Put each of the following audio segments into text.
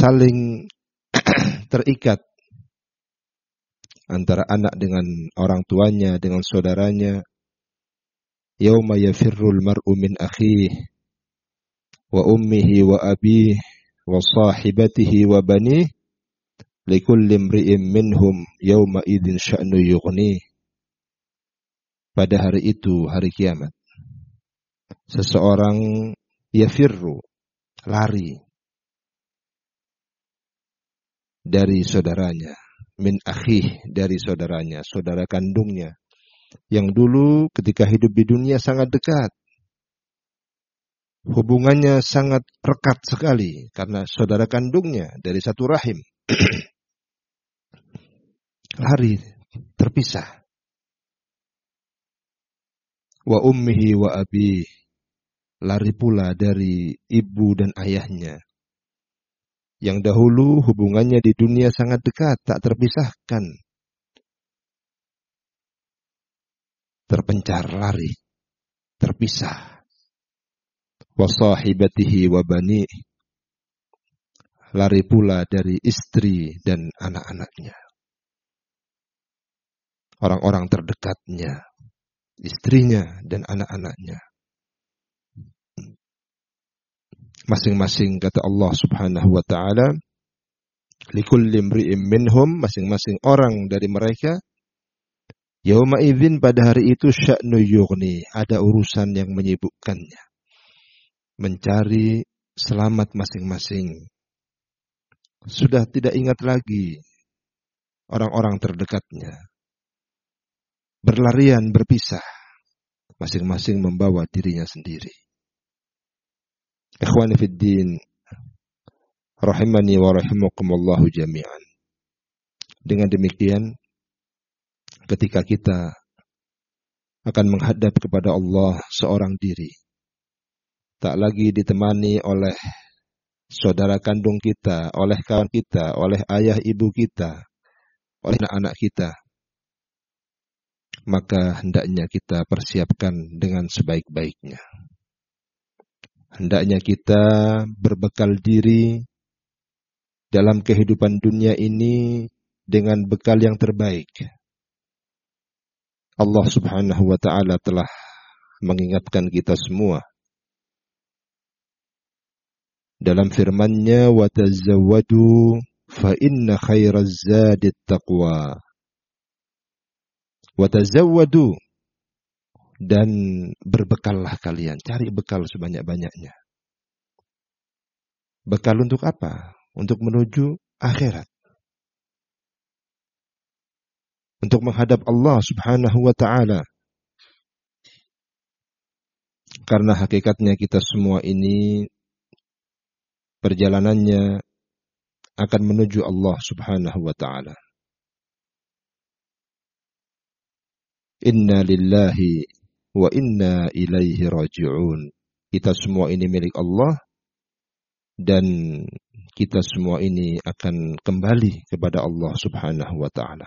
saling terikat antara anak dengan orang tuanya, dengan saudaranya. Yauma yafirrul mar'u min akhihi wa ummihi wa abihi wa sahibatihi wa banihi likulli imri'in minhum yauma idzin sya'nu yughni. Pada hari itu, hari kiamat, seseorang yafirru, lari dari saudaranya, min akhih, dari saudaranya, saudara kandungnya, yang dulu ketika hidup di dunia sangat dekat. Hubungannya sangat rekat sekali karena saudara kandungnya dari satu rahim. Lari, terpisah. Wa ummihi wa abi, lari pula dari ibu dan ayahnya. Yang dahulu hubungannya di dunia sangat dekat, tak terpisahkan. Terpencar, lari, terpisah. Wa sahibatihi wa bani, lari pula dari istri dan anak-anaknya. Orang-orang terdekatnya, istrinya dan anak-anaknya. Masing-masing, kata Allah Subhanahu wa ta'ala, likulli imri'in minhum, masing-masing orang dari mereka, yauma idzin, pada hari itu, sya'nu yughni, ada urusan yang menyibukkannya, mencari selamat masing-masing. Sudah tidak ingat lagi orang-orang terdekatnya. Berlarian, berpisah, masing-masing membawa dirinya sendiri. Ikhwani fid din, rahimani wa rahimakumullahu jami'an. Dengan demikian, ketika kita akan menghadap kepada Allah seorang diri, tak lagi ditemani oleh saudara kandung kita, oleh kawan kita, oleh ayah ibu kita, oleh anak-anak kita, maka hendaknya kita persiapkan dengan sebaik-baiknya. Hendaknya kita berbekal diri dalam kehidupan dunia ini dengan bekal yang terbaik. Allah Subhanahu wa ta'ala telah mengingatkan kita semua dalam firman-Nya, wa tazawwadu fa inna khairaz zadit taqwa. Wa tazawwadu, dan berbekallah kalian, cari bekal sebanyak-banyaknya. Bekal untuk apa? Untuk menuju akhirat. Untuk menghadap Allah Subhanahu wa ta'ala. Karena hakikatnya kita semua ini perjalanannya akan menuju Allah Subhanahu wa ta'ala. Inna lillahi wa inna ilaihi raji'un. Kita semua ini milik Allah dan kita semua ini akan kembali kepada Allah Subhanahu wa ta'ala.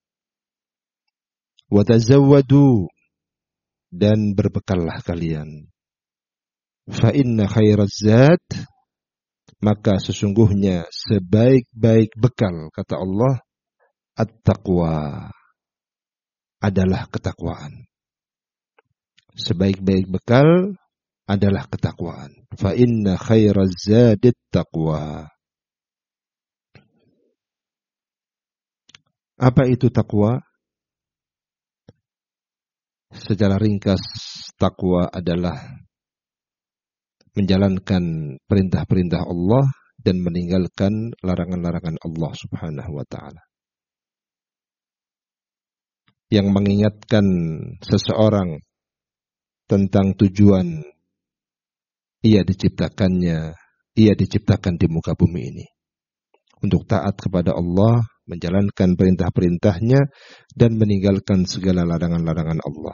Wa tazawwadu, dan berbekallah kalian. Fa inna khairaz zad, maka sesungguhnya sebaik-baik bekal, kata Allah, at-taqwa, adalah ketakwaan. Sebaik-baik bekal adalah ketakwaan. Fa inna khairaz zadit taqwa. Apa itu takwa? Secara ringkas, takwa adalah menjalankan perintah-perintah Allah dan meninggalkan larangan-larangan Allah Subhanahu wa ta'ala. Yang mengingatkan seseorang tentang tujuan ia diciptakan di muka bumi ini. Untuk taat kepada Allah, menjalankan perintah-perintahnya, dan meninggalkan segala larangan-larangan Allah.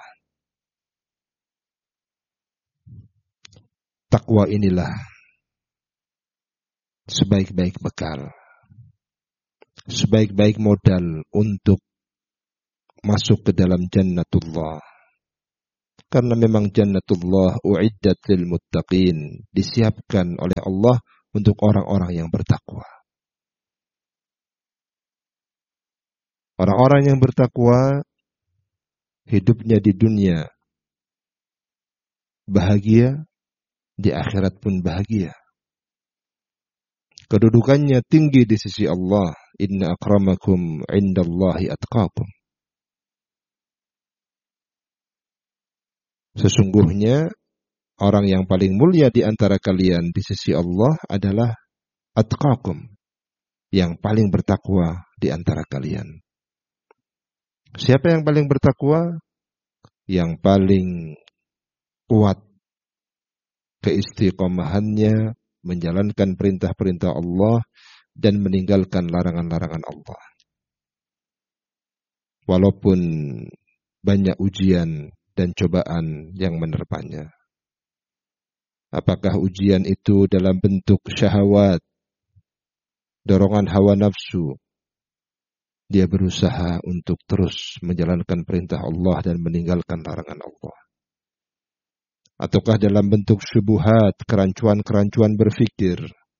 Takwa inilah sebaik-baik bekal, sebaik-baik modal untuk masuk ke dalam jannatullah. Karena memang jannatullah uiddat lil muttaqin, disiapkan oleh Allah untuk orang-orang yang bertakwa. Orang-orang yang bertakwa hidupnya di dunia bahagia, di akhirat pun bahagia. Kedudukannya tinggi di sisi Allah. Inna akramakum indallahi atqakum. Sesungguhnya orang yang paling mulia di antara kalian di sisi Allah adalah atqakum, yang paling bertakwa di antara kalian. Siapa yang paling bertakwa? Yang paling kuat keistiqomahannya menjalankan perintah-perintah Allah dan meninggalkan larangan-larangan Allah. Walaupun banyak ujian dan cobaan yang menerpanya. Apakah ujian itu dalam bentuk syahwat, dorongan hawa nafsu? Dia berusaha untuk terus menjalankan perintah Allah dan meninggalkan larangan Allah. Ataukah dalam bentuk syubhat, kerancuan-kerancuan berfikir,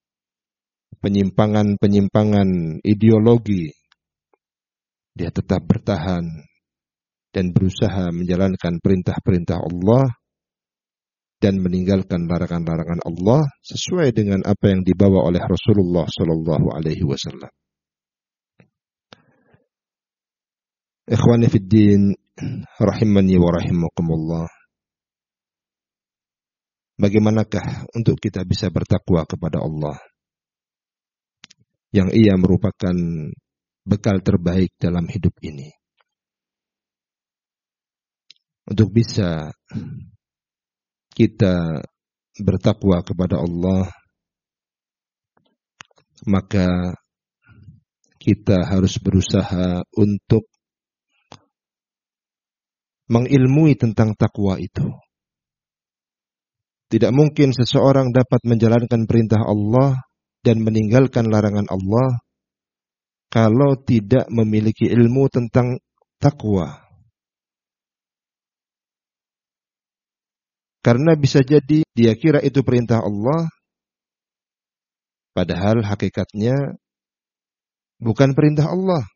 penyimpangan-penyimpangan ideologi, dia tetap bertahan dan berusaha menjalankan perintah-perintah Allah dan meninggalkan larangan-larangan Allah sesuai dengan apa yang dibawa oleh Rasulullah sallallahu alaihi wasallam. Ikhwani fid din, rahimani wa rahimakumullah. Bagaimanakah untuk kita bisa bertakwa kepada Allah yang ia merupakan bekal terbaik dalam hidup ini? Untuk bisa kita bertakwa kepada Allah, maka kita harus berusaha untuk mengilmui tentang takwa itu. Tidak mungkin seseorang dapat menjalankan perintah Allah dan meninggalkan larangan Allah kalau tidak memiliki ilmu tentang takwa. Karena bisa jadi dia kira itu perintah Allah, padahal hakikatnya bukan perintah Allah.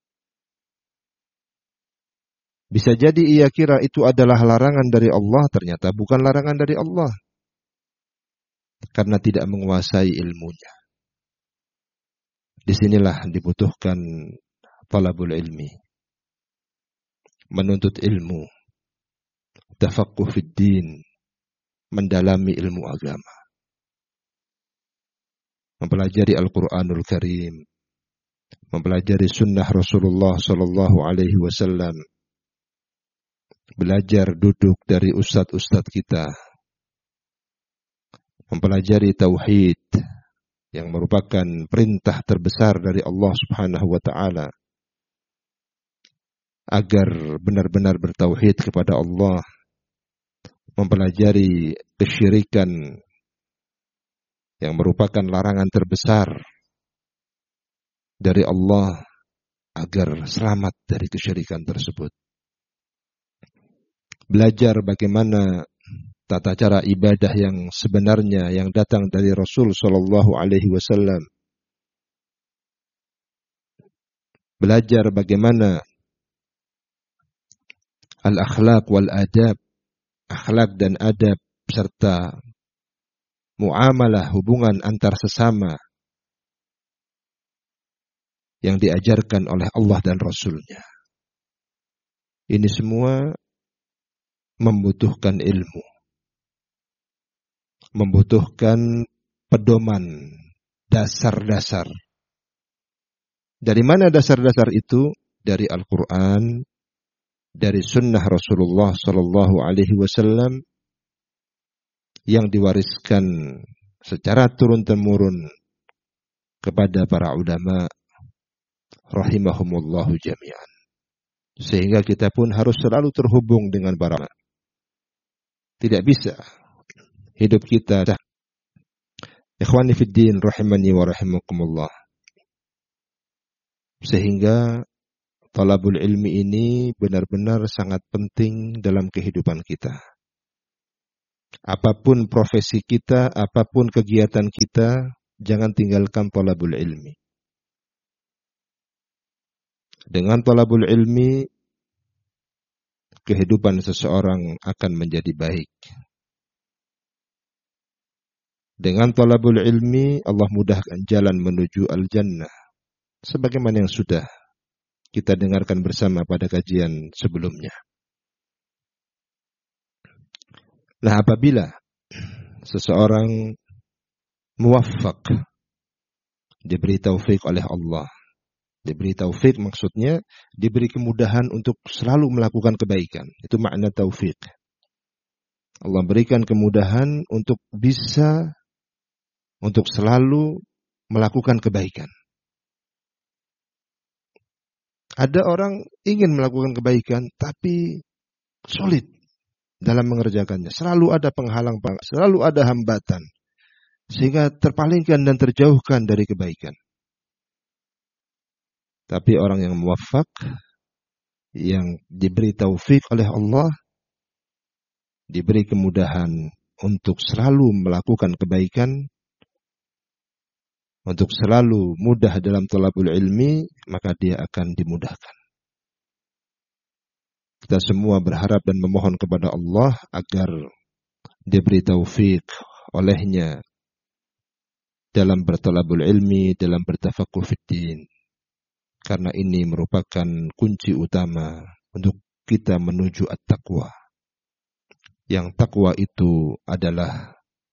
Bisa jadi ia kira itu adalah larangan dari Allah, ternyata bukan larangan dari Allah. Karena tidak menguasai ilmunya. Disinilah dibutuhkan talabul ilmi. Menuntut ilmu. Tafaqquh fid din. Mendalami ilmu agama. Mempelajari Al-Quranul Karim. Mempelajari sunnah Rasulullah sallallahu alaihi wasallam. Belajar duduk dari ustadz-ustadz kita. Mempelajari tauhid yang merupakan perintah terbesar dari Allah Subhanahu wa taala agar benar-benar bertauhid kepada Allah. Mempelajari kesyirikan yang merupakan larangan terbesar dari Allah agar selamat dari kesyirikan tersebut. Belajar bagaimana tata cara ibadah yang sebenarnya yang datang dari Rasul sallallahu alaihi wasallam. Belajar bagaimana al-akhlaq wal adab, akhlak dan adab serta muamalah, hubungan antar sesama yang diajarkan oleh Allah dan Rasulnya. Ini semua membutuhkan ilmu, membutuhkan pedoman, dasar-dasar. Dari mana dasar-dasar itu? Dari Al-Quran, dari sunnah Rasulullah sallallahu alaihi wasallam yang diwariskan secara turun-temurun kepada para ulama rahimahumullahu jami'an. Sehingga kita pun harus selalu terhubung dengan para ulama. Tidak bisa hidup kita. Ikhwani fid din rahimani wa rahimakumullah. Sehingga talabul ilmi ini benar-benar sangat penting dalam kehidupan kita. Apapun profesi kita, apapun kegiatan kita, jangan tinggalkan talabul ilmi. Dengan thalabul ilmi, kehidupan seseorang akan menjadi baik. Dengan thalabul ilmi, Allah mudahkan jalan menuju al-jannah. Sebagaimana yang sudah kita dengarkan bersama pada kajian sebelumnya. Nah, apabila seseorang muwaffaq, diberi taufik oleh Allah. Diberi taufik maksudnya diberi kemudahan untuk selalu melakukan kebaikan. Itu makna taufik. Allah berikan kemudahan untuk bisa untuk selalu melakukan kebaikan. Ada orang ingin melakukan kebaikan tapi sulit dalam mengerjakannya. Selalu ada penghalang, selalu ada hambatan. Sehingga terpalingkan dan terjauhkan dari kebaikan. Tapi orang yang muwaffaq, yang diberi taufik oleh Allah, diberi kemudahan untuk selalu melakukan kebaikan, untuk selalu mudah dalam thalabul ilmi, maka dia akan dimudahkan. Kita semua berharap dan memohon kepada Allah agar diberi taufik olehnya dalam berthalabul ilmi, dalam bertafaqquh fiddin. Karena ini merupakan kunci utama untuk kita menuju at-taqwa. Yang takwa itu adalah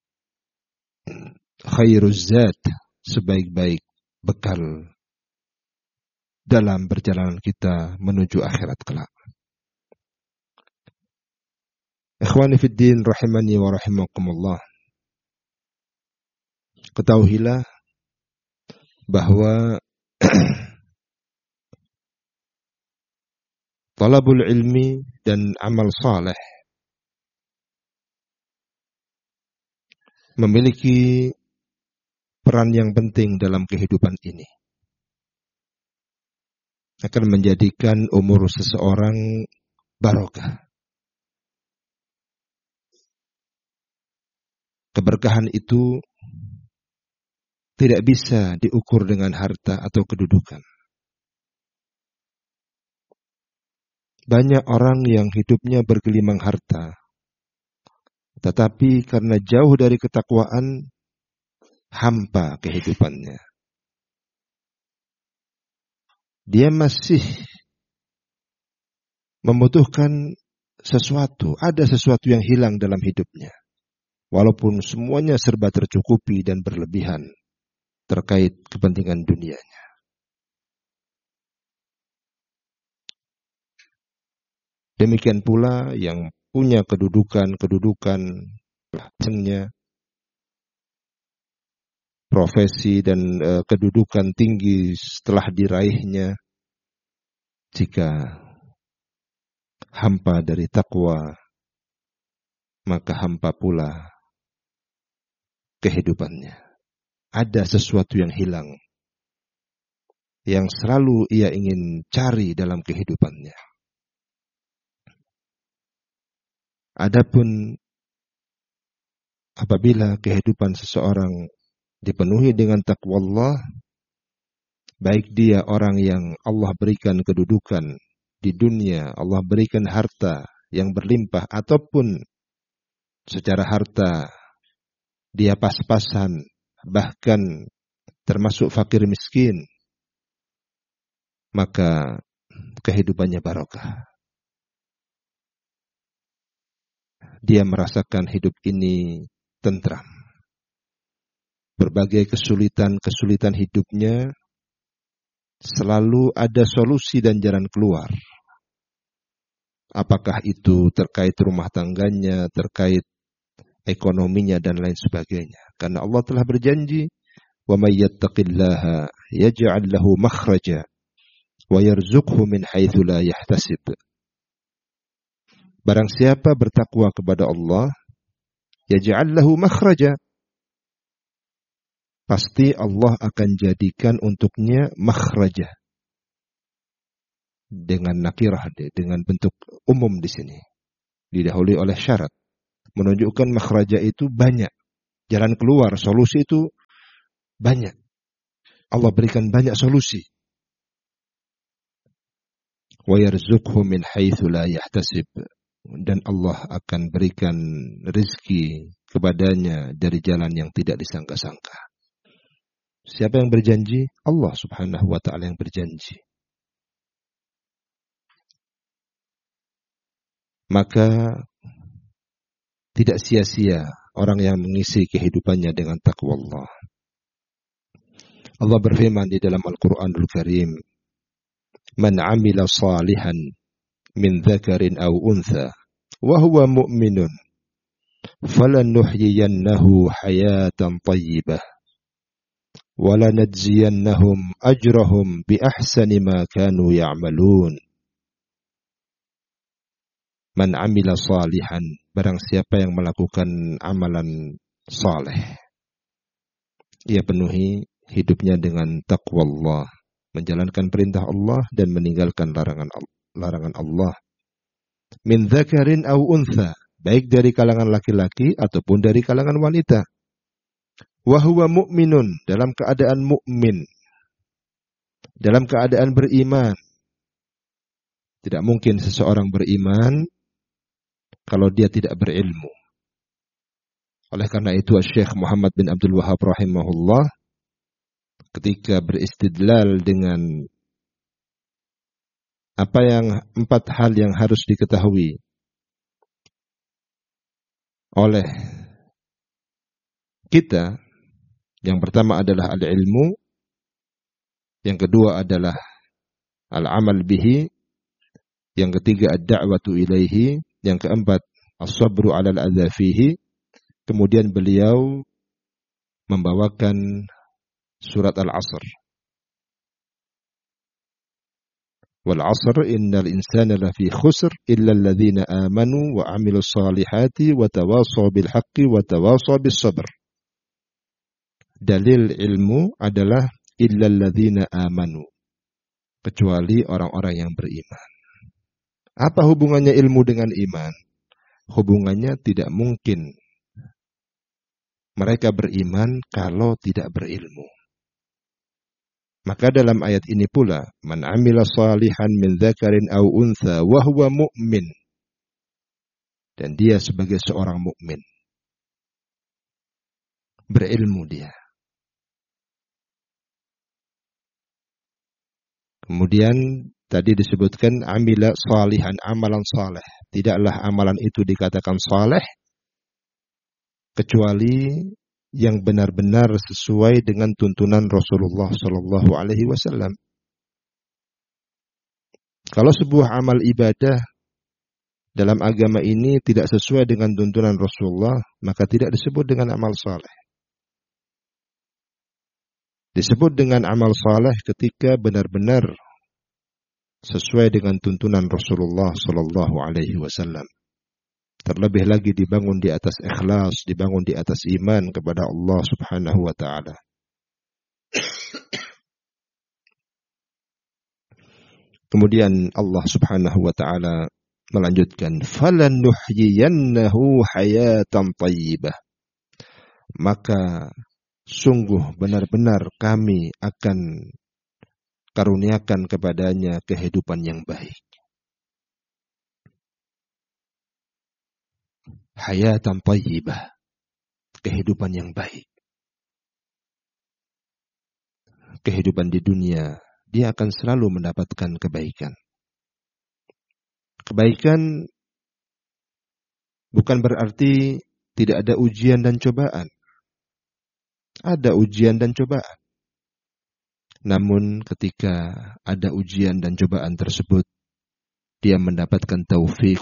khairuz zat, sebaik-baik bekal dalam perjalanan kita menuju akhirat kelak. Ikhwani fiddin rahimani wa rahimakumullah. Ketahuilah bahwa talabul ilmi dan amal saleh memiliki peran yang penting dalam kehidupan ini. Akan menjadikan umur seseorang barokah. Keberkahan itu tidak bisa diukur dengan harta atau kedudukan. Banyak orang yang hidupnya bergelimang harta, tetapi karena jauh dari ketakwaan, hampa kehidupannya. Dia masih membutuhkan sesuatu, ada sesuatu yang hilang dalam hidupnya. Walaupun semuanya serba tercukupi dan berlebihan terkait kepentingan dunianya. Demikian pula yang punya kedudukan profesi dan kedudukan tinggi setelah diraihnya, jika hampa dari takwa, maka hampa pula kehidupannya. Ada sesuatu yang hilang, yang selalu ia ingin cari dalam kehidupannya. Adapun apabila kehidupan seseorang dipenuhi dengan takwa Allah, baik dia orang yang Allah berikan kedudukan di dunia, Allah berikan harta yang berlimpah, ataupun secara harta dia pas-pasan, bahkan termasuk fakir miskin, maka kehidupannya barokah. Dia merasakan hidup ini tentram. Berbagai kesulitan hidupnya selalu ada solusi dan jalan keluar. Apakah itu terkait rumah tangganya, terkait ekonominya dan lain sebagainya. Karena Allah telah berjanji, "Wa may yattaqillaha yaj'al lahu makhraja wa yarzuqhu min haitsu la yahtasib." Barang siapa bertakwa kepada Allah, yaj'al lahu makhraja, pasti Allah akan jadikan untuknya makhraja. Dengan nakirah, dengan bentuk umum di sini. Didahului oleh syarat. Menunjukkan makhraja itu banyak. Jalan keluar, solusi itu banyak. Allah berikan banyak solusi. wa yarzuqhu min haitsu la yahtasib, dan Allah akan berikan rezeki kepadanya dari jalan yang tidak disangka-sangka. Siapa yang berjanji? Allah Subhanahu wa ta'ala yang berjanji. Maka tidak sia-sia orang yang mengisi kehidupannya dengan takwa Allah. Allah berfirman di dalam Al-Quranul Karim, "Man 'amila salihan min dzakarin aw untha wa huwa mu'minun falanuhyiyannahu hayatan thayyibah wa lanajziyannahum ajrahum bi ahsani ma kanu ya'malun." Man 'amila salihan, barang siapa yang melakukan amalan saleh, ia penuhi hidupnya dengan taqwa Allah, menjalankan perintah Allah dan meninggalkan larangan Allah. Min dzakarin aw untha, baik dari kalangan laki-laki ataupun dari kalangan wanita. Wa huwa mu'minun, dalam keadaan mukmin, dalam keadaan beriman. Tidak mungkin seseorang beriman kalau dia tidak berilmu. Oleh karena itu Syekh Muhammad bin Abdul Wahhab rahimahullah ketika beristidlal dengan apa yang 4 hal yang harus diketahui oleh kita, yang pertama adalah al-ilmu, yang kedua adalah al-amal bihi, yang ketiga ad-da'watu ilaihi, yang keempat as-sabru 'alal adza fihi. Kemudian beliau membawakan surat Al-'Asr. Wal 'asr innal insana lafi khusr illa alladhina amanu wa 'amilus salihati wa tawasaw bil haqqi wa tawasaw bis sabr. Dalil ilmu adalah illa alladhina amanu, kecuali orang-orang yang beriman. Apa hubungannya ilmu dengan iman? Hubungannya tidak mungkin mereka beriman kalau tidak berilmu. Maka dalam ayat ini pula, man 'amila salihan min dzakarin aw untha wa huwa mu'min, dan dia sebagai seorang mukmin, berilmu dia. Kemudian tadi disebutkan amila salihan, amalan saleh. Tidaklah amalan itu dikatakan saleh kecuali yang benar-benar sesuai dengan tuntunan Rasulullah sallallahu alaihi wasallam. Kalau sebuah amal ibadah dalam agama ini tidak sesuai dengan tuntunan Rasulullah, maka tidak disebut dengan amal saleh. Disebut dengan amal saleh ketika benar-benar sesuai dengan tuntunan Rasulullah sallallahu alaihi wasallam. Terlebih lagi dibangun di atas ikhlas, dibangun di atas iman kepada Allah Subhanahu wa ta'ala. Kemudian Allah Subhanahu wa ta'ala melanjutkan, "Falanuhyiyannahu hayatan thayyibah." Maka sungguh benar-benar kami akan karuniakan kepadanya kehidupan yang baik. Hayatan thayyibah, kehidupan yang baik. Kehidupan di dunia, dia akan selalu mendapatkan kebaikan. Kebaikan bukan berarti tidak ada ujian dan cobaan. Ada ujian dan cobaan. Namun ketika ada ujian dan cobaan tersebut, dia mendapatkan taufik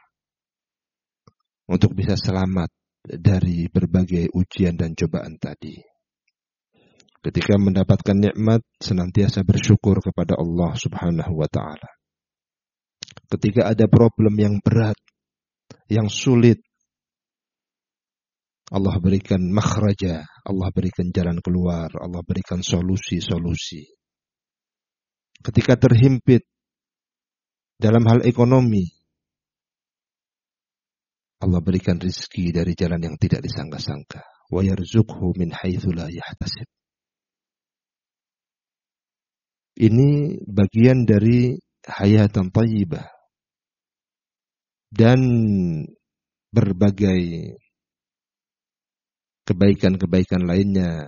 untuk bisa selamat dari berbagai ujian dan cobaan tadi. Ketika mendapatkan nikmat, senantiasa bersyukur kepada Allah Subhanahu wa ta'ala. Ketika ada problem yang berat, yang sulit, Allah berikan makhraja, Allah berikan jalan keluar, Allah berikan solusi-solusi. Ketika terhimpit dalam hal ekonomi, Allah berikan rezeki dari jalan yang tidak disangka-sangka. Wa yarzuqhu min haitsu la yahtasib. Ini bagian dari hayatan thayyibah, dan berbagai kebaikan-kebaikan lainnya,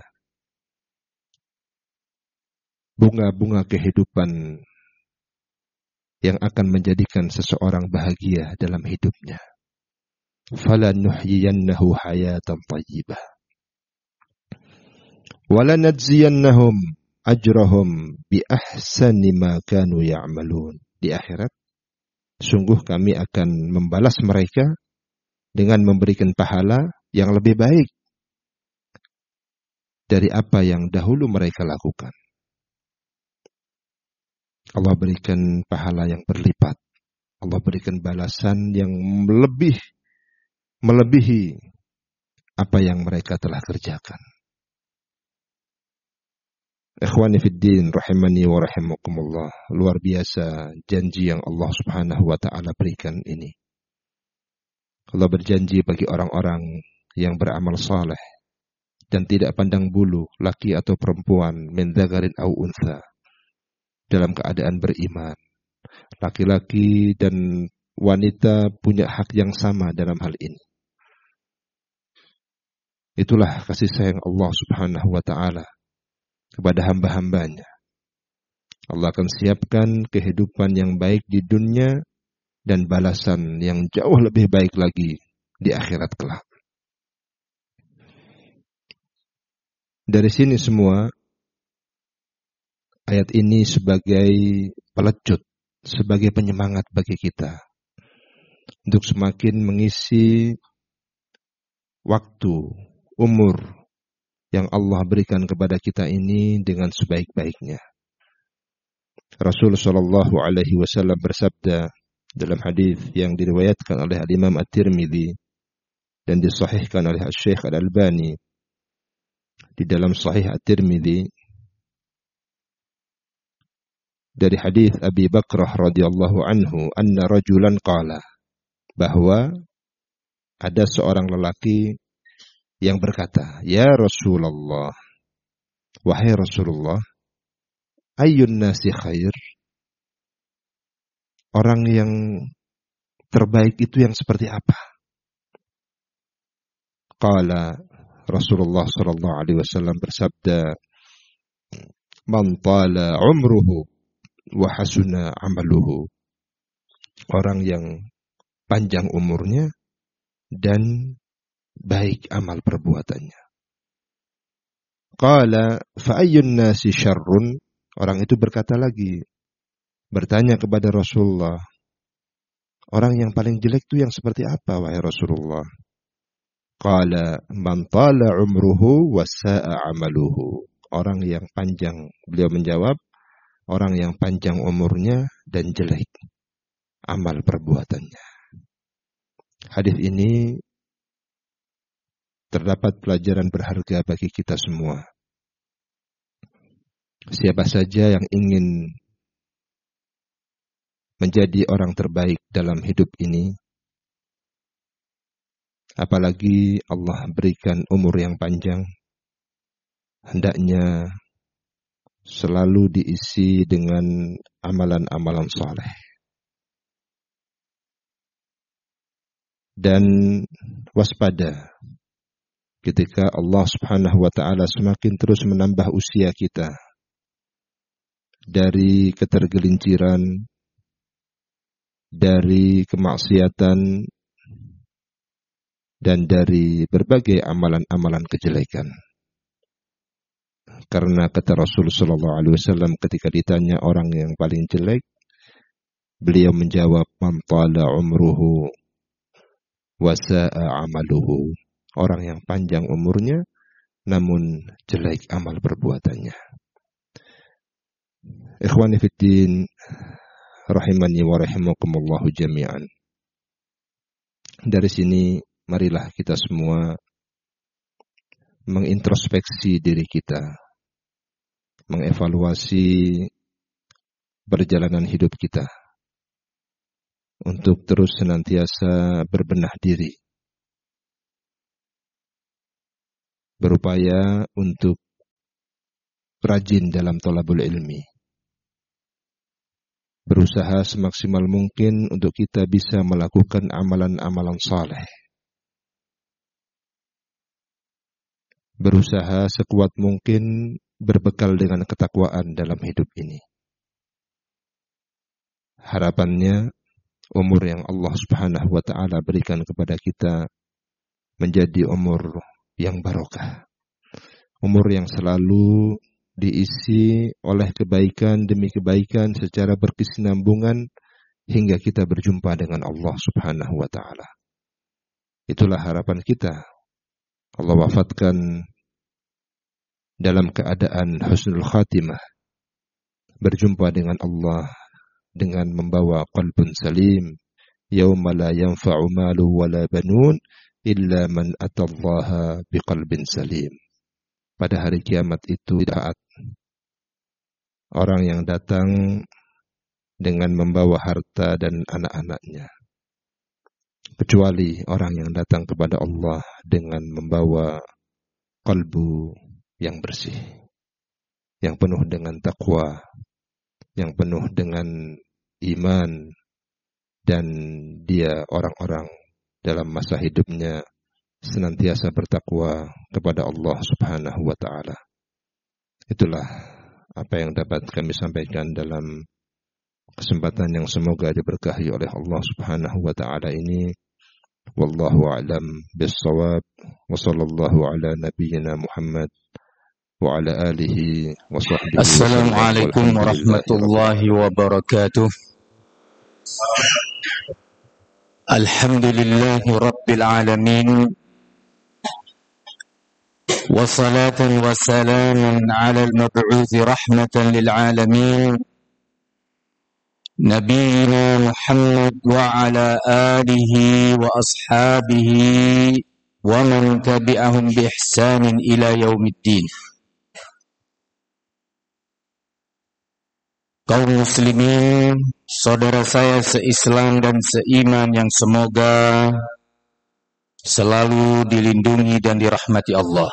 bunga-bunga kehidupan yang akan menjadikan seseorang bahagia dalam hidupnya. Falanuhyiyannahu hayatan thayyibah walanajziyannahum ajrahum bi ahsani ma kanu ya'malun. Di akhirat sungguh kami akan membalas mereka dengan memberikan pahala yang lebih baik dari apa yang dahulu mereka lakukan. Allah berikan pahala yang berlipat. Allah berikan balasan yang melebihi apa yang mereka telah kerjakan. Ikhwani fid din rahimani wa rahimakumullah. Luar biasa janji yang Allah Subhanahu wa taala berikan ini. Allah berjanji bagi orang-orang yang beramal saleh dan tidak pandang bulu laki atau perempuan, min dzakarin aw untha, dalam keadaan beriman. Laki-laki dan wanita punya hak yang sama dalam hal ini. Itulah kasih sayang Allah Subhanahu wa taala kepada hamba-hambanya. Allah akan siapkan kehidupan yang baik di dunia dan balasan yang jauh lebih baik lagi di akhirat kelak. Dari sini semua, ayat ini sebagai pelecut, sebagai penyemangat bagi kita untuk semakin mengisi waktu, umur yang Allah berikan kepada kita ini dengan sebaik-baiknya. Rasul sallallahu alaihi wasallam bersabda dalam hadis yang diriwayatkan oleh Imam At-Tirmidzi dan disahihkan oleh Syekh Al-Albani di dalam Sahih At-Tirmidzi, dari hadis Abi Bakrah radhiyallahu anhu, anna rajulan qala, bahwa ada seorang lelaki yang berkata, ya Rasulullah, wahai Rasulullah, ayyun nasi khair, orang yang terbaik itu yang seperti apa? Qala, Rasulullah sallallahu alaihi wasallam bersabda, man tala umruhu wa hasuna amaluhu, orang yang panjang umurnya dan baik amal perbuatannya. Qala fa ayyun nasi syarrun, orang itu berkata lagi, bertanya kepada Rasulullah, orang yang paling jelek itu yang seperti apa wahai Rasulullah? Qala man tala umruhu wa sa'a amaluhu, orang yang panjang, beliau menjawab, orang yang panjang umurnya dan jelek amal perbuatannya. Hadis ini terdapat pelajaran berharga bagi kita semua. Siapa saja yang ingin menjadi orang terbaik dalam hidup ini, apalagi Allah berikan umur yang panjang, hendaknya selalu diisi dengan amalan-amalan saleh. Dan waspada ketika Allah Subhanahu wa taala semakin terus menambah usia kita dari ketergelinciran, dari kemaksiatan, dan dari berbagai amalan-amalan kejelekan. Karena kata Rasul sallallahu alaihi wasallam ketika ditanya orang yang paling jelek, beliau menjawab, man tala umruhu wa sa'a amaluhu, orang yang panjang umurnya namun jelek amal perbuatannya. Ikhwani fid din rahimani wa rahimakumullah jami'an. Dari sini marilah kita semua mengintrospeksi diri kita, mengevaluasi perjalanan hidup kita untuk terus senantiasa berbenah diri, berupaya untuk rajin dalam thalabul ilmi, berusaha semaksimal mungkin untuk kita bisa melakukan amalan-amalan saleh. Berusaha sekuat mungkin berbekal dengan ketakwaan dalam hidup ini. Harapannya umur yang Allah Subhanahu wa taala berikan kepada kita menjadi umur yang barokah. Umur yang selalu diisi oleh kebaikan demi kebaikan secara berkesinambungan hingga kita berjumpa dengan Allah Subhanahu wa taala. Itulah harapan kita. Allah wafatkan dalam keadaan husnul khatimah, berjumpa dengan Allah dengan membawa qalbun salim, yauma la yanfa'u malu wala banun illa man atallaha biqalbin salim. Pada hari kiamat itu taat orang yang datang dengan membawa harta dan anak-anaknya, kecuali orang yang datang kepada Allah dengan membawa kalbu yang bersih, yang penuh dengan takwa, yang penuh dengan iman, dan dia orang-orang dalam masa hidupnya senantiasa bertakwa kepada Allah Subhanahu wa taala. Itulah apa yang dapat kami sampaikan dalam kesempatan yang semoga diberkahi oleh Allah Subhanahu wa taala ini. Wallahu a'lam bis-shawab. Wa sallallahu ala nabiyyina Muhammad wa ala alihi wa sahbihi. Assalamualaikum warahmatullahi wabarakatuh. Alhamdulillahi rabbil alamin. Wa salatan wa salaman ala al-mab'uthi rahmatan lil alamin. Nabiyyina Muhammad wa ala alihi wa ashabihi wa man tabi'ahum bi ihsanin ila yaumiddin. Kaum muslimin, saudara saya seislam dan seiman yang semoga selalu dilindungi dan dirahmati Allah.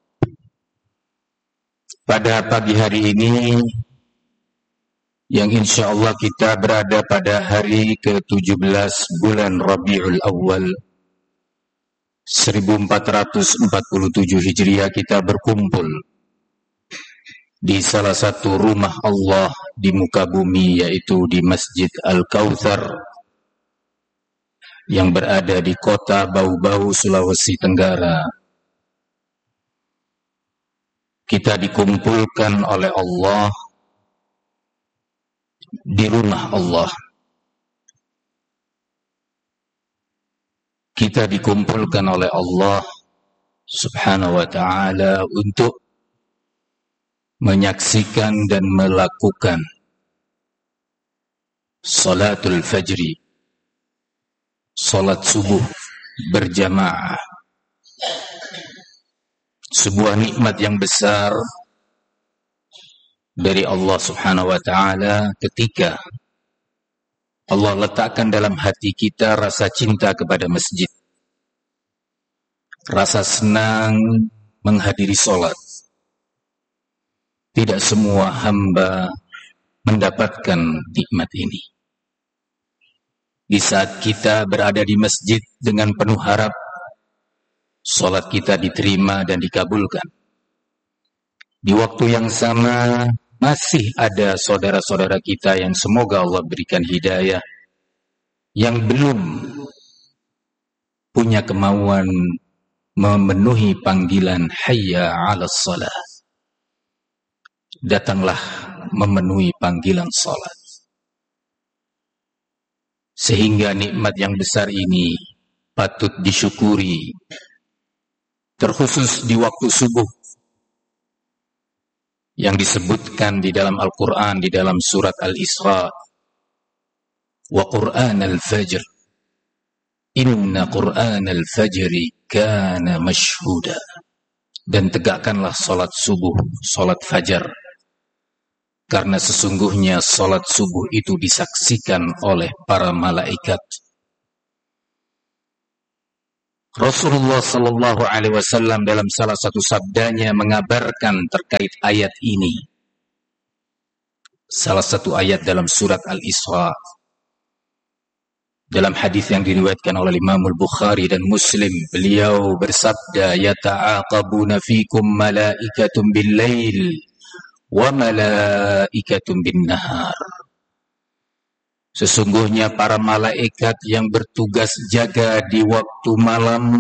Pada pagi hari ini, yang insya Allah kita berada pada hari ke-17 bulan Rabiul Awal 1447 Hijriah, kita berkumpul di salah satu rumah Allah di muka bumi, yaitu di Masjid Al-Kautsar yang berada di kota Bau-Bau, Sulawesi Tenggara. Kita dikumpulkan oleh Allah di rumah Allah. Kita dikumpulkan oleh Allah Subhanahu wa ta'ala untuk menyaksikan dan melakukan salatul fajri, salat subuh berjamaah. Sebuah nikmat yang besar dari Allah Subhanahu wa ta'ala ketika Allah letakkan dalam hati kita rasa cinta kepada masjid, rasa senang menghadiri salat. Tidak semua hamba mendapatkan nikmat ini. Di saat kita berada di masjid dengan penuh harap salat kita diterima dan dikabulkan, di waktu yang sama masih ada saudara-saudara kita yang semoga Allah berikan hidayah, yang belum punya kemauan memenuhi panggilan hayya 'alas shalah. Datanglah memenuhi panggilan salat. Sehingga nikmat yang besar ini patut disyukuri, terkhusus di waktu subuh yang disebutkan di dalam Al-Quran, di dalam surat Al-Isra, wa Qur'an al-Fajr, inna Qur'an al-Fajri kana mashhuda. Dan tegakkanlah salat subuh, salat fajar, karena sesungguhnya salat subuh itu disaksikan oleh para malaikat. Rasulullah sallallahu alaihi wasallam dalam salah satu sabdanya mengabarkan terkait ayat ini. salah satu ayat dalam surat Al-Isra. Dalam hadis yang diriwayatkan oleh Imam Al-Bukhari dan Muslim, beliau bersabda, "Yata'aqabuna fikum malaikatun bil-lail wa malaikatun bin-nahar." Sesungguhnya para malaikat yang bertugas jaga di waktu malam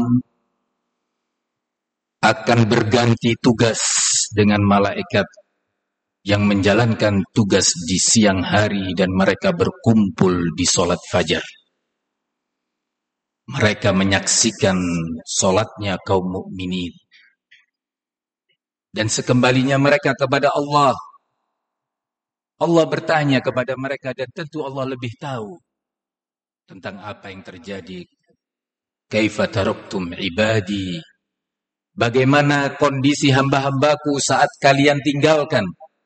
akan berganti tugas dengan malaikat yang menjalankan tugas di siang hari, dan mereka berkumpul di sholat fajar. Mereka menyaksikan sholatnya kaum mukminin. Dan sekembalinya mereka kepada Allah, Allah bertanya kepada mereka, dan tentu Allah lebih tahu tentang apa yang terjadi. Kaifa taraktum ibadi? Bagaimana kondisi hamba-hambaku saat kalian tinggalkan?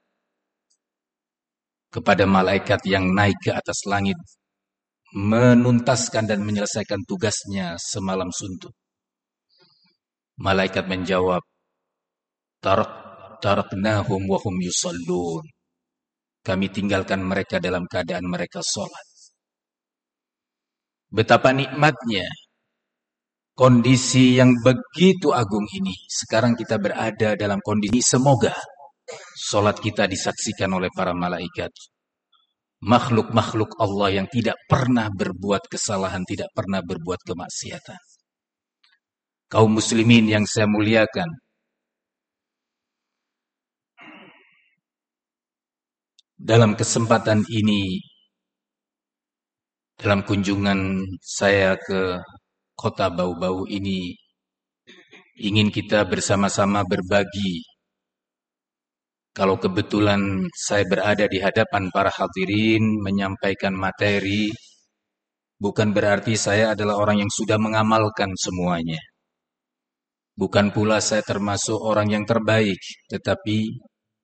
Kepada malaikat yang naik ke atas langit, menuntaskan dan menyelesaikan tugasnya semalam suntuk. Malaikat menjawab, taraknahum wa hum yusallun. Kami tinggalkan mereka dalam keadaan mereka sholat. Betapa nikmatnya kondisi yang begitu agung ini. Sekarang kita berada dalam kondisi, semoga sholat kita disaksikan oleh para malaikat. Makhluk-makhluk Allah yang tidak pernah berbuat kesalahan, tidak pernah berbuat kemaksiatan. Kaum muslimin yang saya muliakan, dalam kesempatan ini, dalam kunjungan saya ke kota Bau-Bau ini, ingin kita bersama-sama berbagi. Kalau kebetulan saya berada di hadapan para hadirin menyampaikan materi, bukan berarti saya adalah orang yang sudah mengamalkan semuanya. Bukan pula saya termasuk orang yang terbaik, tetapi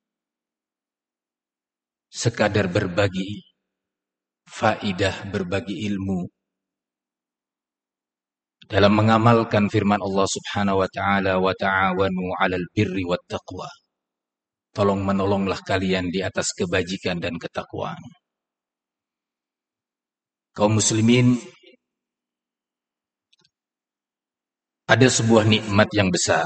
sekadar berbagi faidah, berbagi ilmu dalam mengamalkan firman Allah Subhanahu wa taala, wa ta'awanu 'alal birri wat taqwa. Tolong menolonglah kalian di atas kebajikan dan ketakwaan. Kaum muslimin, ada sebuah nikmat yang besar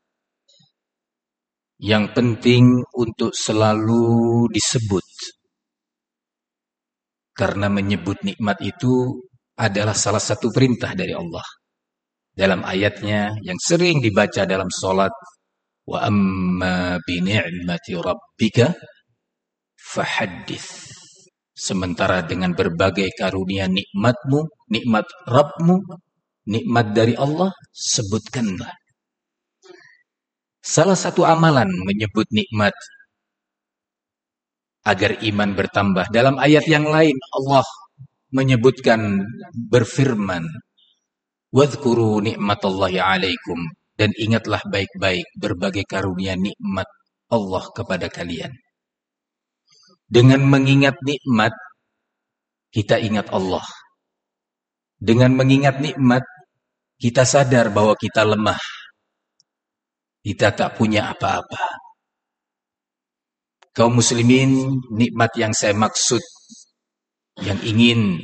yang penting untuk selalu disebut, karena menyebut nikmat itu adalah salah satu perintah dari Allah. Dalam ayatnya yang sering dibaca dalam sholat, wa amma bi ni'mati rabbika fahaddits. Sementara dengan berbagai karunia nikmatmu, nikmat Rabbmu, nikmat dari Allah, sebutkanlah. Salah satu amalan menyebut nikmat agar iman bertambah. Dalam ayat yang lain Allah menyebutkan, berfirman, wadhkuru ni'matallahi 'alaikum, dan ingatlah baik-baik berbagai karunia nikmat Allah kepada kalian. Dengan mengingat nikmat, kita ingat Allah. Dengan mengingat nikmat, kita sadar bahwa kita lemah. Kita tak punya apa-apa. Kaum muslimin, nikmat yang saya maksud, yang ingin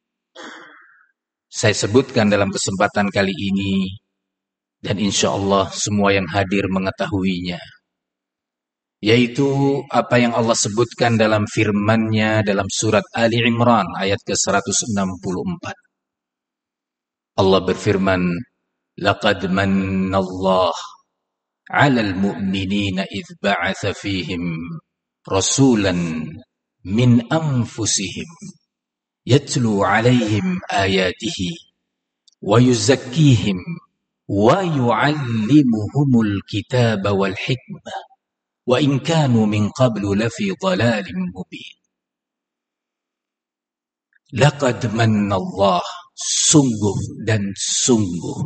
saya sebutkan dalam kesempatan kali ini, dan insya Allah semua yang hadir mengetahuinya, yaitu apa yang Allah sebutkan dalam firman-Nya dalam surat Ali Imran ayat ke-164. Allah berfirman, laqad mannallahu 'alal mu'minina idz ba'atsa fihim rasulan min anfusihim yatlu 'alaihim ayatihi wa yuzakkihim wa yu'allimuhumul kitaba wal hikmah wa in kanu min qablu lafi dhalalin mubin. Laqad mannallah, sungguh dan sungguh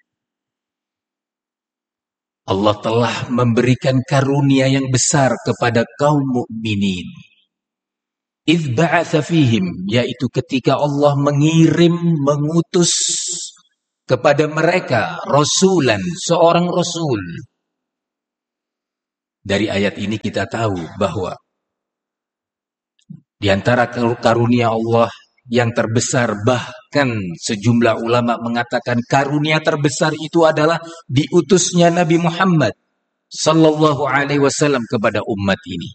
Allah telah memberikan karunia yang besar kepada kaum mukminin. Idz ba'atsa fihim, yaitu ketika Allah mengutus kepada mereka rasulan, seorang rasul. Dari ayat ini kita tahu bahwa Di antara karunia Allah yang terbesar, bahkan sejumlah ulama mengatakan karunia terbesar itu adalah diutusnya Nabi Muhammad sallallahu alaihi wasallam kepada umat ini.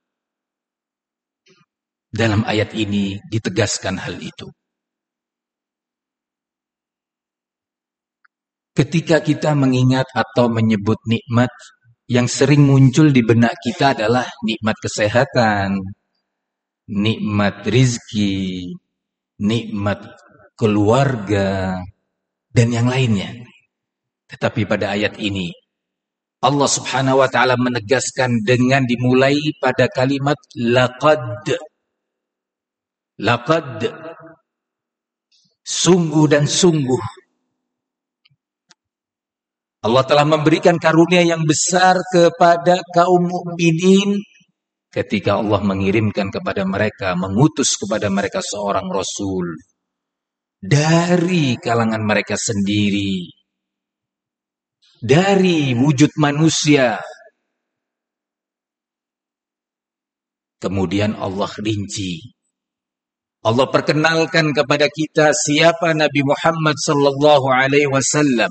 Dalam ayat ini ditegaskan hal itu. Ketika kita mengingat atau menyebut nikmat, yang sering muncul di benak kita adalah nikmat kesehatan, nikmat rizki, nikmat keluarga, dan yang lainnya. Tetapi pada ayat ini, Allah subhanahu wa ta'ala menegaskan dengan dimulai pada kalimat laqad. Laqad, sungguh dan sungguh. Allah telah memberikan karunia yang besar kepada kaum mukminin ketika Allah mengirimkan kepada mereka, mengutus kepada mereka seorang Rasul dari kalangan mereka sendiri, dari wujud manusia. Kemudian Allah rinci. Allah perkenalkan kepada kita siapa Nabi Muhammad sallallahu alaihi wasallam.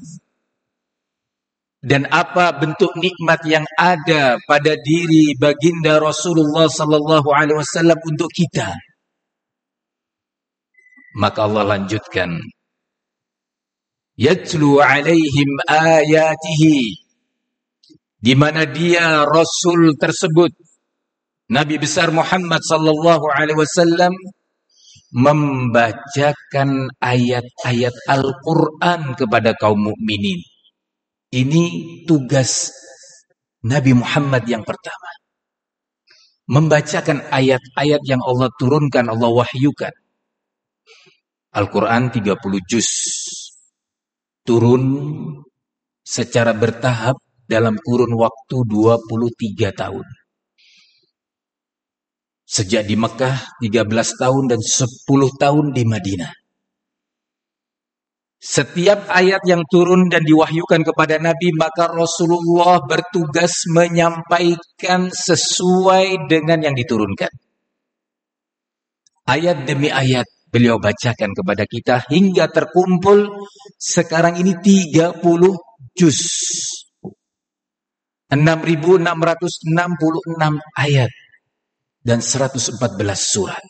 Dan apa bentuk nikmat yang ada pada diri baginda Rasulullah sallallahu alaihi wasallam untuk kita. Maka Allah lanjutkan, yatlu alaihim ayatihi, di mana dia Rasul tersebut, Nabi besar Muhammad sallallahu alaihi wasallam, membacakan ayat-ayat Al-Quran kepada kaum mukminin. Ini tugas Nabi Muhammad yang pertama. Membacakan ayat-ayat yang Allah turunkan, Allah wahyukan. Al-Quran 30 juz. Turun secara bertahap dalam kurun waktu 23 tahun. Sejak di Mekah 13 tahun dan 10 tahun di Madinah. Setiap ayat yang turun dan diwahyukan kepada Nabi, maka Rasulullah bertugas menyampaikan sesuai dengan yang diturunkan. Ayat demi ayat beliau bacakan kepada kita hingga terkumpul sekarang ini 30 juz. 6.666 ayat dan 114 surat.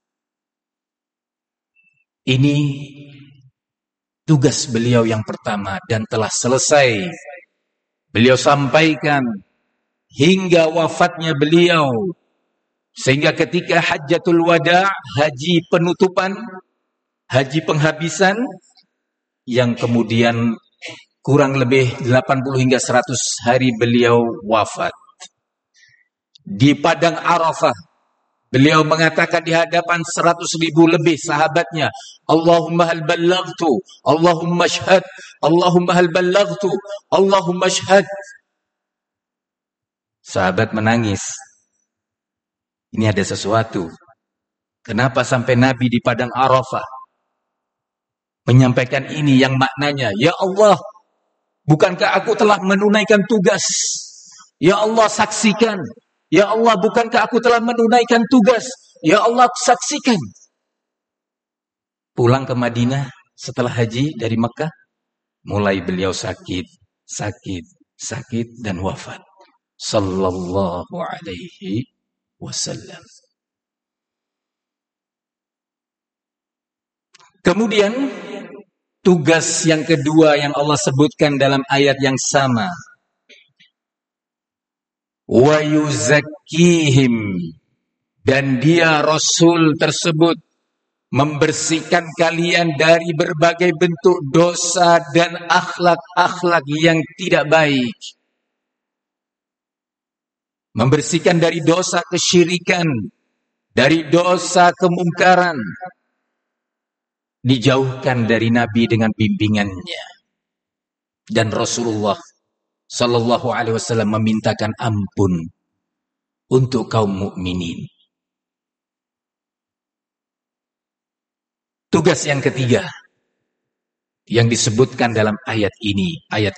Ini tugas beliau yang pertama dan telah selesai. Beliau sampaikan hingga wafatnya beliau. Sehingga ketika Hajjatul Wada, haji penutupan, haji penghabisan, yang kemudian kurang lebih 80 hingga 100 hari beliau wafat. Di Padang Arafah, beliau mengatakan di hadapan 100.000 lebih sahabatnya, Allahumma hal ballaghtu, Allahumma syhad, Allahumma hal ballaghtu, Allahumma syhad. Sahabat menangis. Ini ada sesuatu. Kenapa sampai Nabi di Padang Arafah menyampaikan ini yang maknanya, ya Allah, bukankah aku telah menunaikan tugas? Ya Allah, saksikan. Ya Allah, bukankah aku telah menunaikan tugas? Ya Allah, saksikan. Pulang ke Madinah setelah haji dari Mekah, mulai beliau sakit dan wafat. Sallallahu alaihi wasallam. Kemudian tugas yang kedua yang Allah sebutkan dalam ayat yang sama, wa yuzakkihim, dan dia Rasul tersebut membersihkan kalian dari berbagai bentuk dosa dan akhlak-akhlak yang tidak baik. Membersihkan dari dosa kesyirikan, dari dosa kemungkaran. Dijauhkan dari Nabi dengan bimbingannya. Dan Rasulullah sallallahu alaihi wasallam memintakan ampun untuk kaum mukminin. Tugas yang ketiga yang disebutkan dalam ayat ini, ayat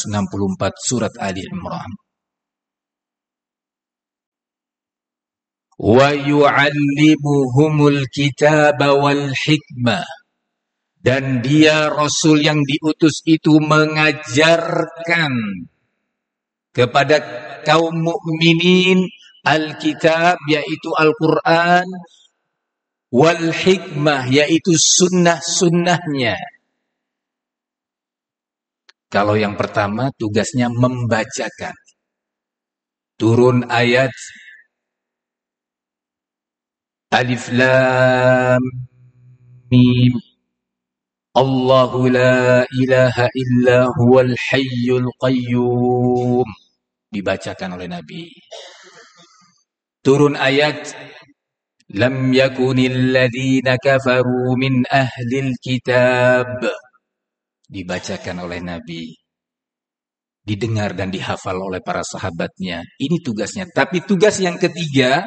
ke-164 surat Ali Imran. wa yu'allimuhumul kitaba wal hikmah, dan dia Rasul yang diutus itu mengajarkan kepada kaum mukminin Alkitab, yaitu Al-Quran, wal hikmah, yaitu sunnah-sunnahnya. Kalau yang pertama tugasnya membacakan. Turun ayat Alif Lam Mim, Allahu la ilaha illa huwal hayyul qayyum, dibacakan oleh Nabi. Turun ayat Lam yakunil ladzina kafaru min ahlil kitab, dibacakan oleh Nabi, didengar dan dihafal oleh para sahabatnya. Ini tugasnya. Tapi tugas yang ketiga,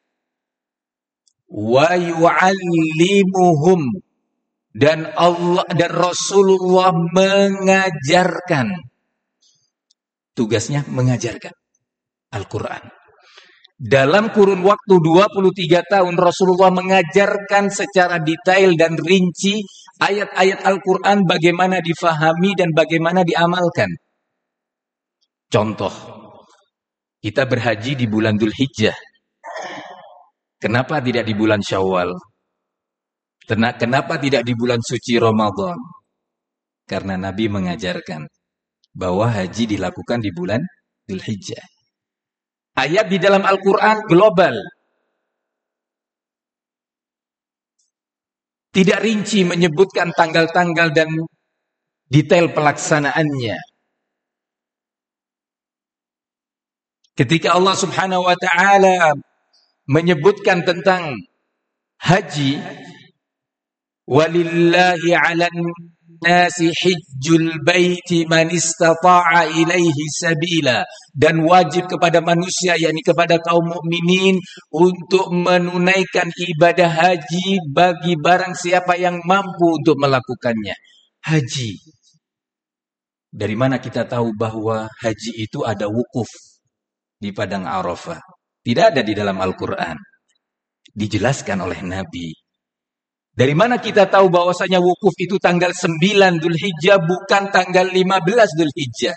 wa yu'allimuhum, dan Allah dan Rasulullah mengajarkan. Tugasnya mengajarkan Al-Quran. Dalam kurun waktu 23 tahun Rasulullah mengajarkan secara detail dan rinci ayat-ayat Al-Quran, bagaimana difahami dan bagaimana diamalkan. Contoh, kita berhaji di bulan Dzulhijjah. Kenapa tidak di bulan Syawal? Kenapa tidak di bulan suci Ramadan? Karena Nabi mengajarkan bahwa haji dilakukan di bulan Dzulhijjah. Ayat di dalam Al-Quran global. Tidak rinci menyebutkan tanggal-tanggal dan detail pelaksanaannya. Ketika Allah Subhanahu wa ta'ala menyebutkan tentang haji, walillahi 'alan nasi hijjul baiti man istata'a ilaihi sabila, dan wajib kepada manusia, yakni kepada kaum mukminin, untuk menunaikan ibadah haji bagi barang siapa yang mampu untuk melakukannya. Haji. Dari mana kita tahu bahwa haji itu ada wukuf di padang Arafah? Tidak ada di dalam Al-Quran. Dijelaskan oleh Nabi. Dari mana kita tahu bahwasanya wukuf itu tanggal 9 Dzulhijjah, bukan tanggal 15 Dzulhijjah?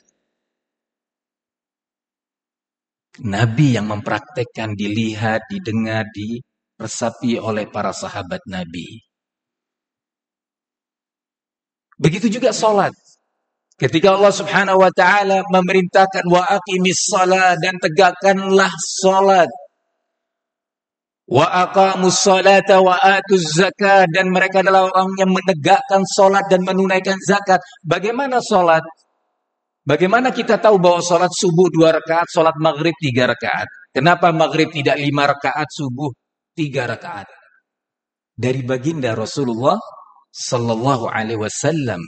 Nabi yang mempraktekkan, dilihat, didengar, diresapi oleh para sahabat Nabi. Begitu juga sholat. Ketika Allah Subhanahu wa ta'ala memerintahkan wa aqimis shalah, dan tegakkanlah sholat. Wa aqamus salata wa atuz zakat, dan mereka adalah orang yang menegakkan sholat dan menunaikan zakat. Bagaimana sholat? Bagaimana kita tahu bahwa sholat subuh 2 rakaat, sholat maghrib 3 rakaat? Kenapa maghrib tidak 5 rakaat, subuh 3 rakaat? Dari baginda Rasulullah Sallallahu Alaihi Wasallam.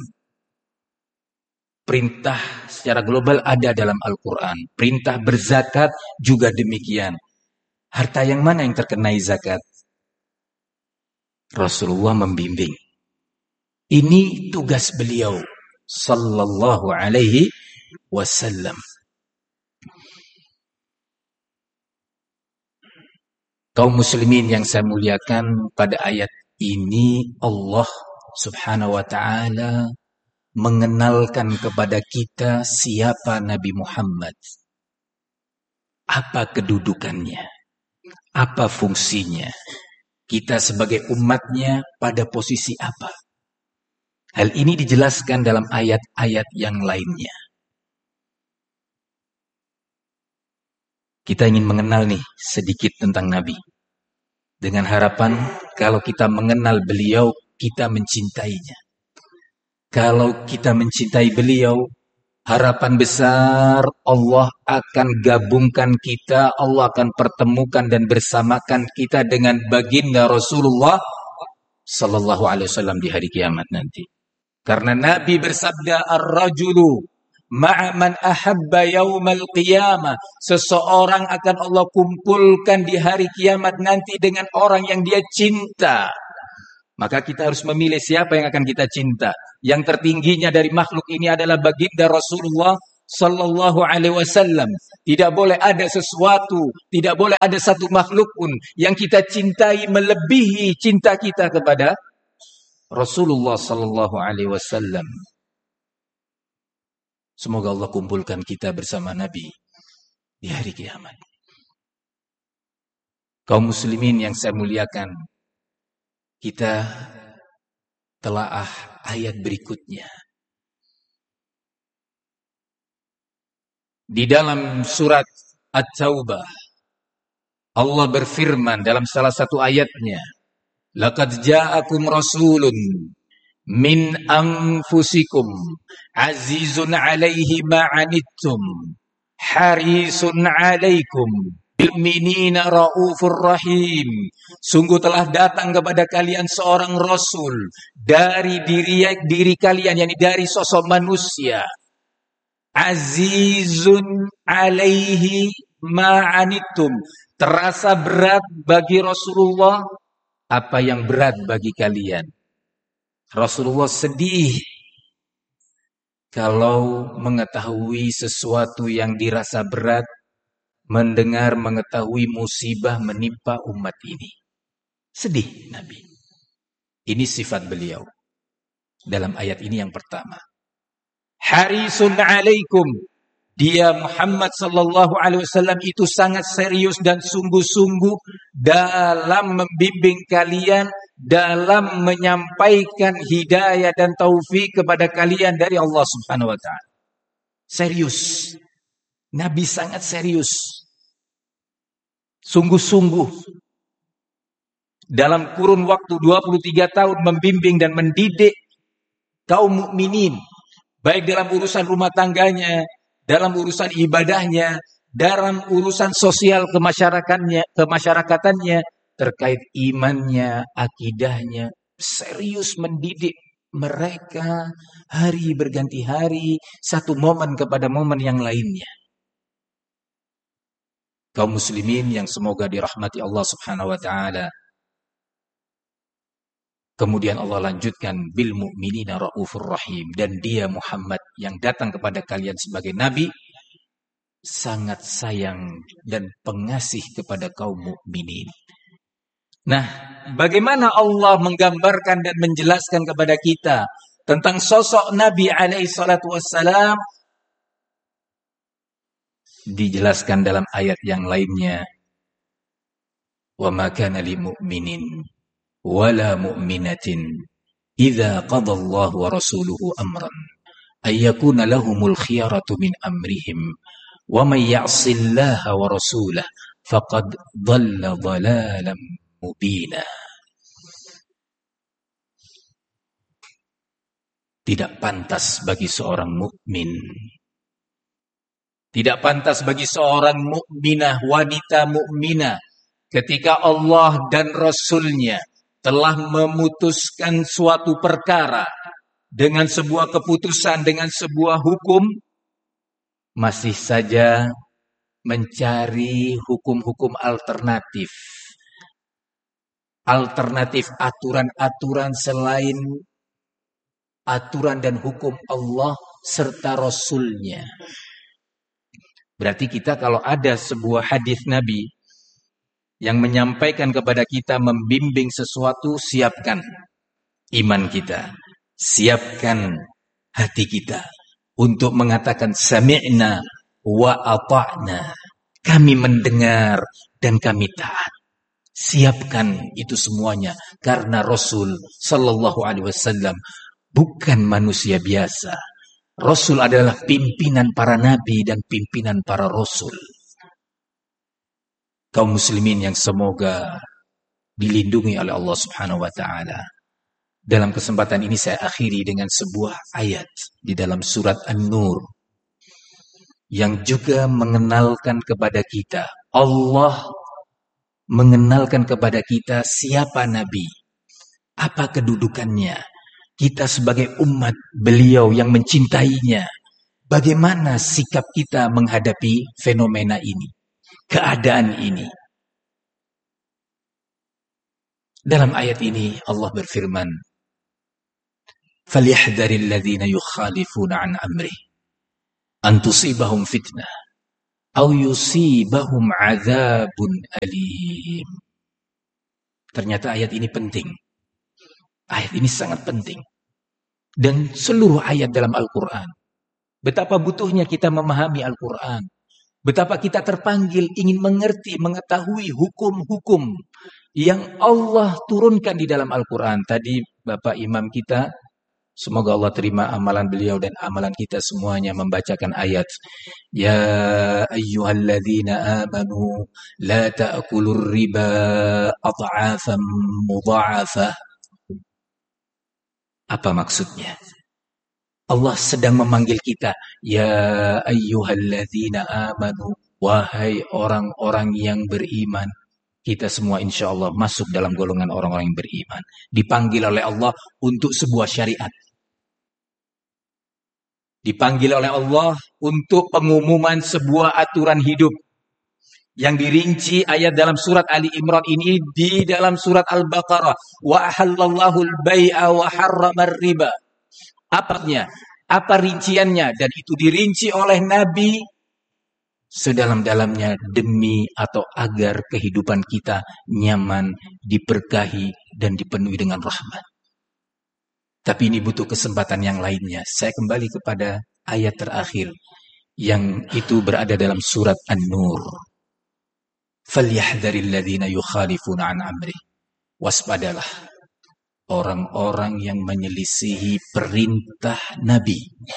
Perintah secara global ada dalam Al-Quran. Perintah berzakat juga demikian. Harta yang mana yang terkenai zakat? Rasulullah membimbing. Ini tugas beliau Sallallahu Alaihi Wasallam. Kaum muslimin yang saya muliakan, pada ayat ini Allah Subhanahu wa ta'ala mengenalkan kepada kita siapa Nabi Muhammad. Apa kedudukannya? Apa fungsinya? Kita sebagai umatnya pada posisi apa? Hal ini dijelaskan dalam ayat-ayat yang lainnya. Kita ingin mengenal nih sedikit tentang Nabi. Dengan harapan kalau kita mengenal beliau, kita mencintainya. Kalau kita mencintai beliau, harapan besar Allah akan gabungkan kita, Allah akan pertemukan dan bersamakan kita dengan baginda Rasulullah Sallallahu Alaihi Wasallam di hari kiamat nanti. Karena Nabi bersabda, ar-rajulu ma'a man ahabba yaumal qiyamah. Seseorang akan Allah kumpulkan di hari kiamat nanti dengan orang yang dia cinta. Maka kita harus memilih siapa yang akan kita cinta. Yang tertingginya dari makhluk ini adalah baginda Rasulullah sallallahu alaihi wasallam. Tidak boleh ada sesuatu, tidak boleh ada satu makhluk pun yang kita cintai melebihi cinta kita kepada Rasulullah sallallahu alaihi wasallam. Semoga Allah kumpulkan kita bersama Nabi di hari kiamat. Kaum muslimin yang saya muliakan, kita telaah ayat berikutnya. Di dalam surat At-Taubah, Allah berfirman dalam salah satu ayatnya, "Laqad ja'akum rasulun min anfusikum azizun 'alaihi ma 'anittum harisun 'alaikum bil mu'minina raufur rahim." Sungguh telah datang kepada kalian seorang rasul dari diri kalian, yakni dari sosok manusia. Azizun 'alaihi ma 'anittum. Terasa berat bagi Rasulullah apa yang berat bagi kalian. Rasulullah sedih kalau mengetahui sesuatu yang dirasa berat, mengetahui musibah menimpa umat ini. Sedih Nabi. Ini sifat beliau. Dalam ayat ini yang pertama. Harisun 'alaikum. Dia Muhammad sallallahu alaihi wasallam itu sangat serius dan sungguh-sungguh dalam membimbing kalian, dalam menyampaikan hidayah dan taufik kepada kalian dari Allah Subhanahu wa taala. Serius. Nabi sangat serius. Sungguh-sungguh. Dalam kurun waktu 23 tahun membimbing dan mendidik kaum mukminin, baik dalam urusan rumah tangganya, dalam urusan ibadahnya, dalam urusan sosial kemasyarakatannya, terkait imannya, akidahnya, serius mendidik mereka hari berganti hari, satu momen kepada momen yang lainnya. Kaum muslimin yang semoga dirahmati Allah Subhanahu wa taala. Kemudian Allah lanjutkan, bil mu'minina raufur rahim, dan dia Muhammad yang datang kepada kalian sebagai nabi sangat sayang dan pengasih kepada kaum mukminin. Nah, bagaimana Allah menggambarkan dan menjelaskan kepada kita tentang sosok Nabi alaihi salatu wassalam? Dijelaskan dalam ayat yang lainnya, wa ma kana lil mu'minin wala mu'minatin idza qada Allah wa rasuluhu amran ay yakuna lahumul khiyaratu min amrihim wa may ya'sillaha wa rasulahu faqad dhalla dhalalan mubina. Tidak pantas bagi seorang mukmin, tidak pantas bagi seorang mukminah, wanita mukminah, ketika Allah dan Rasulnya telah memutuskan suatu perkara dengan sebuah keputusan, dengan sebuah hukum, masih saja mencari hukum-hukum alternatif. Alternatif aturan-aturan selain aturan dan hukum Allah serta Rasulnya. Berarti kita kalau ada sebuah hadis Nabi yang menyampaikan kepada kita, membimbing sesuatu, siapkan iman kita, siapkan hati kita untuk mengatakan sami'na wa ata'na. Kami mendengar dan kami taat. Siapkan itu semuanya karena Rasul sallallahu alaihi wasallam bukan manusia biasa. Rasul adalah pimpinan para nabi dan pimpinan para rasul. Kaum muslimin yang semoga dilindungi oleh Allah Subhanahu wa taala. Dalam kesempatan ini saya akhiri dengan sebuah ayat di dalam surat An-Nur yang juga mengenalkan kepada kita, Allah mengenalkan kepada kita siapa nabi, apa kedudukannya. Kita sebagai umat beliau yang mencintainya, bagaimana sikap kita menghadapi fenomena ini, keadaan ini. Dalam ayat ini Allah berfirman, "Falyahdharil ladzina yukhalifuna an amrih antusibahum fitnah au yusibahum adzabun alim. Ternyata ayat ini penting. Ayat ini sangat penting. Dan seluruh ayat dalam Al-Quran. Betapa butuhnya kita memahami Al-Quran. Betapa kita terpanggil ingin mengerti, mengetahui hukum-hukum yang Allah turunkan di dalam Al-Quran. Tadi Bapak Imam kita, semoga Allah terima amalan beliau dan amalan kita semuanya, membacakan ayat. Ya ayyuhalladzina amanu la ta'kulur riba ad'afan mudha'afah. Apa maksudnya? Allah sedang memanggil kita. Ya ayyuhalladzina amanu. Wahai orang-orang yang beriman. Kita semua insya Allah masuk dalam golongan orang-orang yang beriman. Dipanggil oleh Allah untuk sebuah syariat. Dipanggil oleh Allah untuk pengumuman sebuah aturan hidup. Yang dirinci ayat dalam surat Ali Imran ini di dalam surat Al-Baqarah. Wa ahallallahu al-bai'a wa harramar riba. Apanya? Apa rinciannya? Dan itu dirinci oleh Nabi sedalam-dalamnya demi atau agar kehidupan kita nyaman, diberkahi, dan dipenuhi dengan rahmat. Tapi ini butuh kesempatan yang lainnya. Saya kembali kepada ayat terakhir yang itu berada dalam surat An-Nur. فَلْيَحْذَرِ الَّذِينَ يُخَالِفُونَ عَنْ أَمْرِهِ. Waspadalah orang-orang yang menyelisihi perintah Nabi.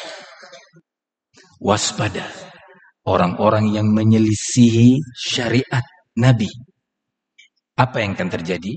Waspada orang-orang yang menyelisihi syariat Nabi. Apa yang akan terjadi?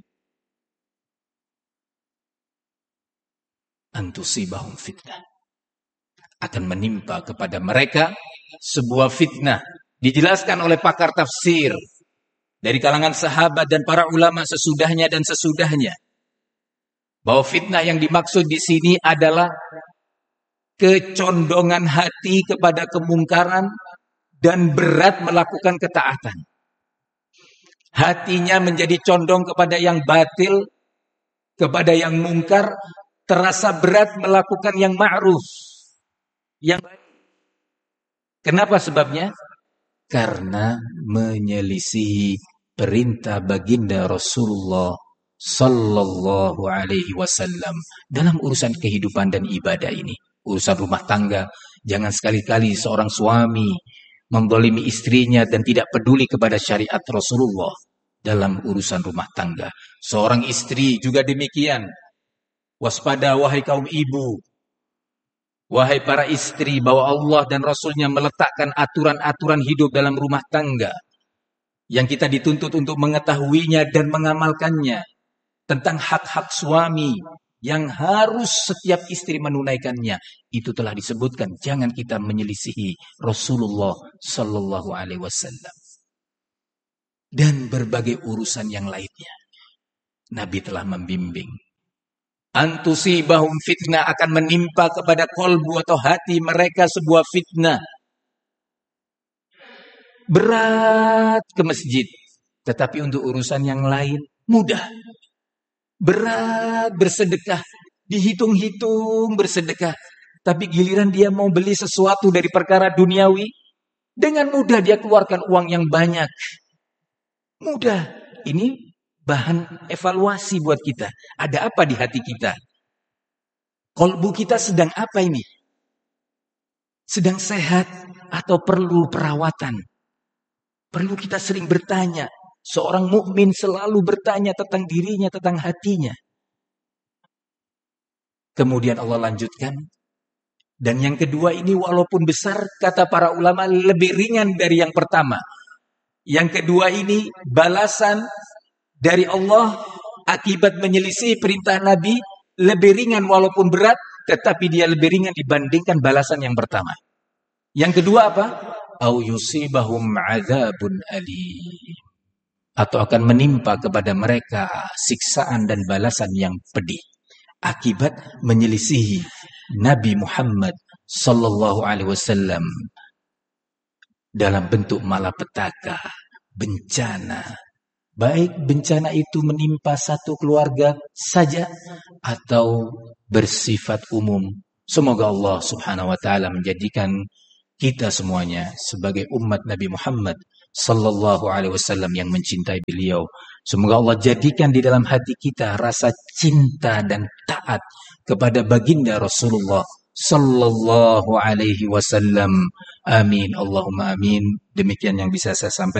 Antusibahum fitnah. Akan menimpa kepada mereka sebuah fitnah. Dijelaskan oleh pakar tafsir dari kalangan sahabat dan para ulama sesudahnya dan sesudahnya, bahwa fitnah yang dimaksud di sini adalah kecondongan hati kepada kemungkaran dan berat melakukan ketaatan. Hatinya menjadi condong kepada yang batil, kepada yang mungkar, terasa berat melakukan yang ma'ruf, yang baik. Kenapa sebabnya? Karena menyelisihi perintah baginda Rasulullah Sallallahu Alaihi Wasallam dalam urusan kehidupan dan ibadah ini, urusan rumah tangga. Jangan sekali-kali seorang suami mendolimi istrinya dan tidak peduli kepada syariat Rasulullah dalam urusan rumah tangga. Seorang istri juga demikian. Waspada wahai kaum ibu, wahai para istri, bahwa Allah dan Rasulnya meletakkan aturan-aturan hidup dalam rumah tangga yang kita dituntut untuk mengetahuinya dan mengamalkannya, tentang hak-hak suami yang harus setiap istri menunaikannya. Itu telah disebutkan. Jangan kita menyelisihi Rasulullah Sallallahu Alaihi Wasallam dan berbagai urusan yang lainnya. Nabi telah membimbing. Antusibahum fitnah, akan menimpa kepada kolbu atau hati mereka sebuah fitnah. Berat ke masjid, tetapi untuk urusan yang lain mudah. Berat bersedekah, dihitung-hitung bersedekah, tapi giliran dia mau beli sesuatu dari perkara duniawi, dengan mudah dia keluarkan uang yang banyak. Mudah. Ini bahan evaluasi buat kita. Ada apa di hati kita? Kolbu kita sedang apa ini? Sedang sehat atau perlu perawatan? Perlu kita sering bertanya. Seorang mukmin selalu bertanya tentang dirinya, tentang hatinya. Kemudian Allah lanjutkan. Dan yang kedua ini walaupun besar, kata para ulama, lebih ringan dari yang pertama. Yang kedua ini balasan dari Allah akibat menyelisih perintah Nabi lebih ringan walaupun berat, tetapi dia lebih ringan dibandingkan balasan yang pertama. Yang kedua apa? Au yusibahum adzabun alim. Atau akan menimpa kepada mereka siksaan dan balasan yang pedih akibat menyelisihi Nabi Muhammad Sallallahu Alaihi Wasallam dalam bentuk malapetaka, bencana. Baik bencana itu menimpa satu keluarga saja atau bersifat umum. Semoga Allah Subhanahu wa taala menjadikan kita semuanya sebagai umat Nabi Muhammad sallallahu alaihi wasallam yang mencintai beliau. Semoga Allah jadikan di dalam hati kita rasa cinta dan taat kepada baginda Rasulullah sallallahu alaihi wasallam. Amin Allahumma amin. Demikian yang bisa saya sampaikan.